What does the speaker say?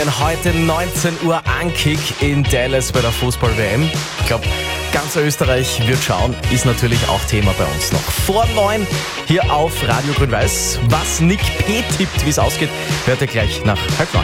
Heute 19 Uhr Ankick in Dallas bei der Fußball-WM. Ich glaube, ganz Österreich wird schauen, ist natürlich auch Thema bei uns noch. Vor 9 hier auf Radio Grün-Weiß. Was Nick P. tippt, wie es ausgeht, hört ihr gleich nach 8:30.